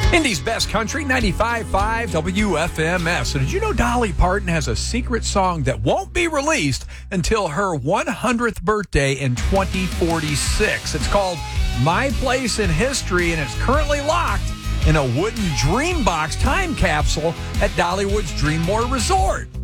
Indy's Best Country, 95.5 WFMS. So did you know Dolly Parton has a secret song that won't be released until her 100th birthday in 2046? It's called My Place in History, and it's currently locked in a wooden Dreambox time capsule at Dollywood's Dreammore Resort.